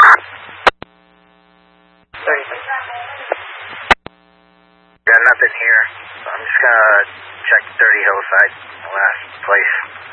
Got nothing here. So I'm just gonna check 30 Hillside, the last place.